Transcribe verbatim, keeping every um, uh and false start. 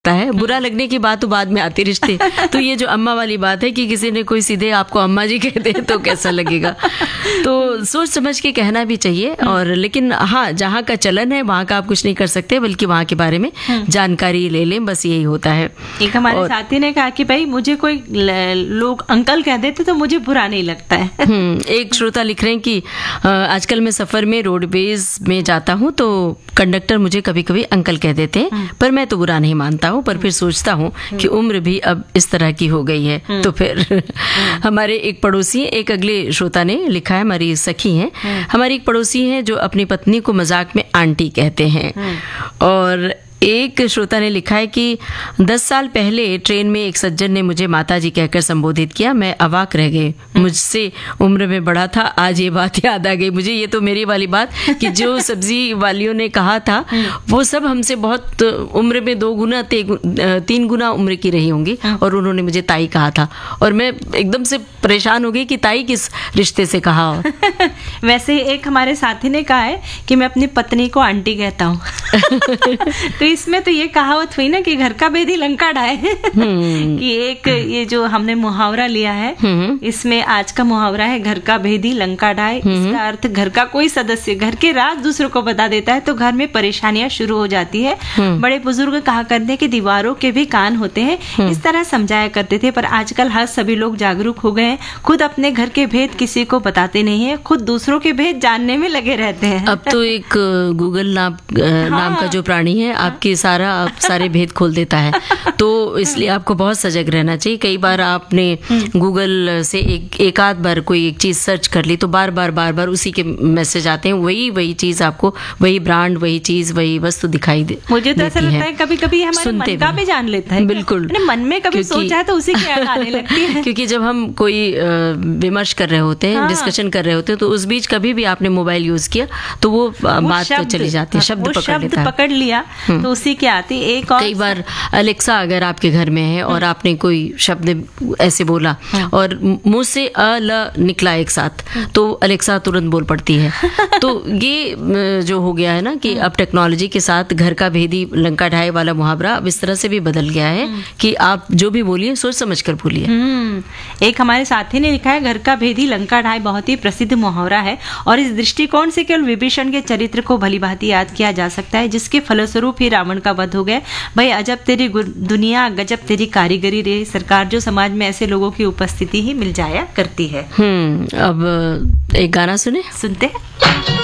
है। बुरा लगने की बात तो बाद में आती रिश्ते। तो ये जो अम्मा वाली बात है कि किसी ने कोई सीधे आपको अम्मा जी कह दे तो कैसा लगेगा। तो सोच समझ के कहना भी चाहिए। और लेकिन हाँ, जहाँ का चलन है वहाँ का आप कुछ नहीं कर सकते, बल्कि वहाँ के बारे में जानकारी ले लें, बस यही होता है। एक हमारे साथी ने कहा कि भाई मुझे कोई लोग अंकल कह देते तो मुझे बुरा नहीं लगता है। एक श्रोता लिख रहे हैं कि आजकल मैं सफर में रोडवेज में जाता हूँ तो कंडक्टर मुझे कभी कभी अंकल कह देते हैं, पर मैं तो बुरा नहीं मानता हूँ, पर फिर सोचता हूँ कि उम्र भी अब इस तरह की हो गई है। तो फिर हमारे एक पड़ोसी, एक अगले श्रोता ने लिखा है, हमारी सखी हैं, हमारी एक पड़ोसी हैं जो अपनी पत्नी को मजाक में आंटी कहते हैं। और एक श्रोता ने लिखा है कि दस साल पहले ट्रेन में एक सज्जन ने मुझे माताजी कहकर संबोधित किया, मैं अवाक रह गई, मुझसे उम्र में बड़ा था, आज ये बात याद आ गई मुझे। ये तो मेरी वाली बात कि जो सब्जी वालियों ने कहा था वो सब हमसे बहुत उम्र में दो गुना तीन गुना उम्र की रही होंगी, और उन्होंने मुझे ताई कहा था, और मैं एकदम से परेशान हो गई कि ताई किस रिश्ते से कहा हो। वैसे एक हमारे साथी ने कहा है कि मैं अपनी पत्नी को आंटी कहता हूँ। तो इसमें तो ये कहावत हुई ना कि घर का भेदी लंका ढाए। कि एक ये जो हमने मुहावरा लिया है, इसमें आज का मुहावरा है घर का भेदी लंका ढाए। इसका अर्थ घर का कोई सदस्य घर के राज दूसरों को बता देता है तो घर में परेशानियां शुरू हो जाती है। बड़े बुजुर्ग कहा करते हैं कि दीवारों के भी कान होते हैं, इस तरह समझाया करते थे। पर आजकल हर सभी लोग जागरूक हो गए हैं, खुद अपने घर के भेद किसी को बताते नहीं है, खुद दूसरों के भेद जानने में लगे रहते हैं। अब तो एक गूगल नाम नाम का जो प्राणी है आपके सारा आप सारे भेद खोल देता है, तो इसलिए आपको बहुत सजग रहना चाहिए। कई बार आपने गूगल से एक एक आध बार कोई एक चीज सर्च कर ली तो बार बार बार बार उसी के मैसेज आते हैं, वही वही चीज आपको, वही ब्रांड, वही चीज, वही वस्तु दिखाई दे मुझे तो ऐसा लगता है कभी कभी हमारे मन का भी जान लेता है। बिल्कुल, मन में कभी सोचा है तो उसी की याद आने लगती है। क्योंकि जब हम कोई विमर्श कर रहे होते हैं, डिस्कशन कर रहे होते हैं, तो उस बीच कभी भी आपने मोबाइल यूज किया तो वो बात तो चली जाती है, शब्द पकड़ लिया तो उसी की आती। एक और कई बार अलेक्सा अगर आपके घर में है और आपने कोई शब्द ऐसे बोला और मुंह से अ ल निकला एक साथ, तो अलेक्सा तुरंत बोल पड़ती है। तो ये जो हो गया है ना कि अब टेक्नोलॉजी के साथ घर का भेदी लंका ढाए वाला मुहावरा अब इस तरह से भी बदल गया है कि आप जो भी बोलिए सोच समझ कर बोलिए। एक हमारे साथी ने लिखा है घर का भेदी लंका ढाए बहुत ही प्रसिद्ध मुहावरा है और इस दृष्टिकोण से केवल विभीषण के चरित्र को भलीभांति याद किया जा सकता है, जिसके फलस्वरूप ही रावण का वध हो गया। भाई अजब तेरी दुनिया, गजब तेरी कारीगरी रे सरकार, जो समाज में ऐसे लोगों की उपस्थिति ही मिल जाया करती है। हम्म अब एक गाना सुने सुनते हैं।